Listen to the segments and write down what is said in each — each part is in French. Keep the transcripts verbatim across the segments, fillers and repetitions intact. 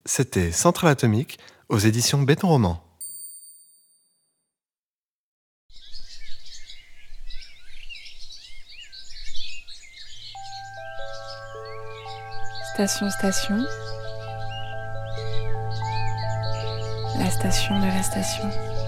C'était Centrale Atomique aux éditions Béton Roman. Station, station. La station de la station.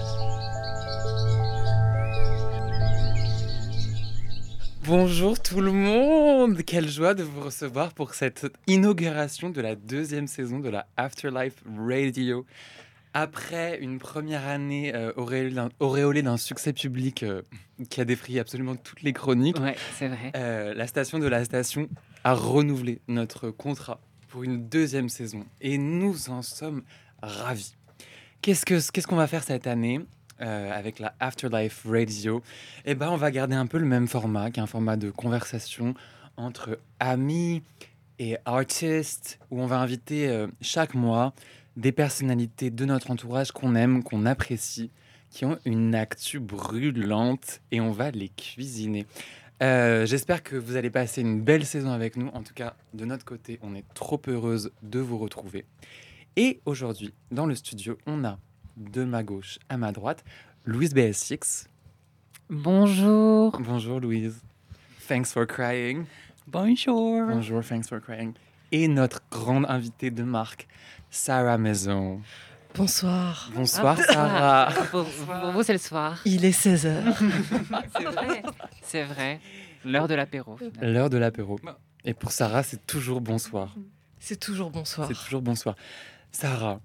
Bonjour tout le monde! Quelle joie de vous recevoir pour cette inauguration de la deuxième saison de la Afterlife Radio. Après une première année euh, auréolée, d'un, auréolée d'un succès public euh, qui a défrayé absolument toutes les chroniques, Ouais, c'est vrai. euh, la station de la station a renouvelé notre contrat pour une deuxième saison. Et nous en sommes ravis. Qu'est-ce, que, qu'est-ce qu'on va faire cette année euh, avec la Afterlife Radio? Eh ben, on va garder un peu le même format, qui est un format de conversation entre amis et artistes, où on va inviter euh, chaque mois des personnalités de notre entourage qu'on aime, qu'on apprécie, qui ont une actu brûlante, et on va les cuisiner. Euh, j'espère que vous allez passer une belle saison avec nous. En tout cas, de notre côté, on est trop heureuse de vous retrouver. Et aujourd'hui, dans le studio, on a de ma gauche à ma droite, Louise B S six. Bonjour. Bonjour Louise. Thanks for crying. Bonjour. Bonjour, thanks for crying. Et notre grande invitée de marque, Sarah Maison. Bonsoir. Bonsoir Sarah. Pour, pour vous, c'est le soir. Il est seize heures. C'est vrai. C'est vrai. L'heure de l'apéro. finalement. L'heure de l'apéro. Et pour Sarah, c'est toujours bonsoir. C'est toujours bonsoir. C'est toujours bonsoir. Sarah.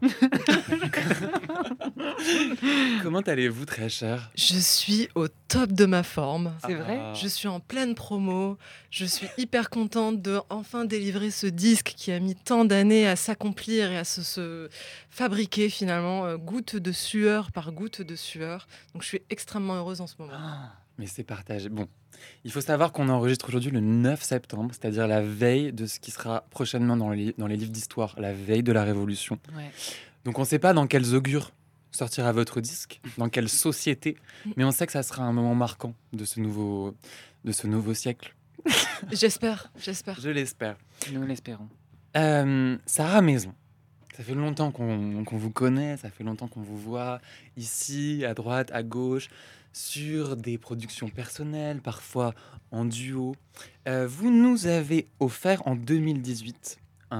Comment allez-vous, très chère? Je suis au top de ma forme. C'est vrai. Ah. Je suis en pleine promo. Je suis hyper contente de enfin délivrer ce disque qui a mis tant d'années à s'accomplir et à se, se fabriquer finalement, euh, goutte de sueur par goutte de sueur. Donc je suis extrêmement heureuse en ce moment. Ah, mais c'est partagé. Bon, il faut savoir qu'on enregistre aujourd'hui le neuf septembre, c'est-à-dire la veille de ce qui sera prochainement dans les, dans les livres d'histoire, la veille de la Révolution. Ouais. Donc on ne sait pas dans quels augures sortira votre disque, dans quelle société, mais on sait que ça sera un moment marquant de ce nouveau, de ce nouveau siècle. J'espère, j'espère. Je l'espère. Nous l'espérons. Euh, Sarah Maison, ça fait longtemps qu'on, qu'on vous connaît, ça fait longtemps qu'on vous voit ici, à droite, à gauche, sur des productions personnelles, parfois en duo. Euh, vous nous avez offert en deux mille dix-huit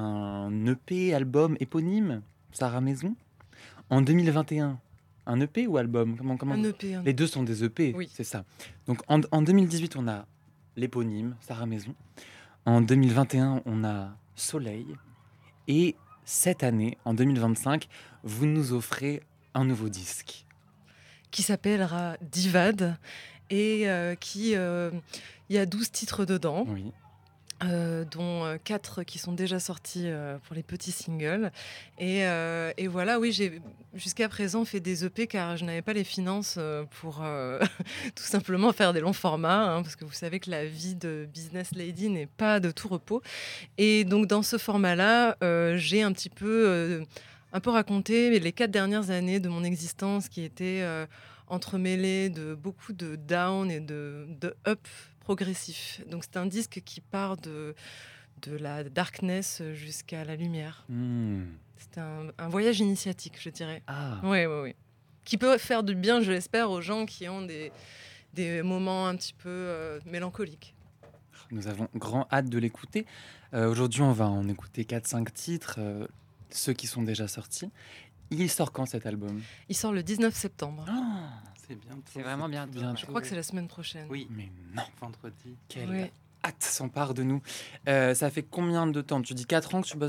un E P, album éponyme, Sarah Maison. En deux mille vingt et un, un E P ou album? Comment, comment... Un E P. Un... Les deux sont des E P, Oui. c'est ça. Donc en, en deux mille dix-huit, on a l'éponyme, Sarah Maison. En deux mille vingt et un, on a Soleil. Et cette année, en deux mille vingt-cinq, vous nous offrez un nouveau disque. Qui s'appellera Divad et euh, qui... euh, il y a douze titres dedans. Oui. Euh, dont quatre qui sont déjà sortis euh, pour les petits singles. Et, euh, et voilà, oui, j'ai jusqu'à présent fait des E P car je n'avais pas les finances euh, pour euh, tout simplement faire des longs formats, hein, parce que vous savez que la vie de business lady n'est pas de tout repos. Et donc dans ce format-là, euh, j'ai un petit peu, euh, un peu raconté les quatre dernières années de mon existence qui étaient euh, entremêlées de beaucoup de down et de, de up progressif. Donc c'est un disque qui part de, de la darkness jusqu'à la lumière. Hmm. C'est un, un voyage initiatique, je dirais. Ah, Oui, oui, oui. Qui peut faire du bien, je l'espère, aux gens qui ont des, des moments un petit peu euh, mélancoliques. nous avons grand hâte de l'écouter. Euh, aujourd'hui, on va en écouter quatre cinq titres, euh, ceux qui sont déjà sortis. Il sort quand cet album? Il sort le dix-neuf septembre. Ah, c'est bientôt. C'est vraiment bien. bientôt. Je crois que c'est la semaine prochaine. Oui, mais non, vendredi. Quelle Oui. hâte s'empare de nous. Euh, ça fait combien de temps? Tu dis quatre ans que tu bosses